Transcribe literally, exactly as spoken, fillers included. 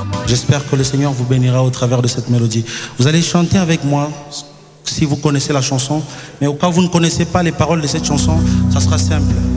J'espère que le Seigneur vous bénira au travers de cette mélodie. Vous allez chanter avec moi, si vous connaissez la chanson, mais au cas où vous ne connaissez pas les paroles de cette chanson, ça sera simple.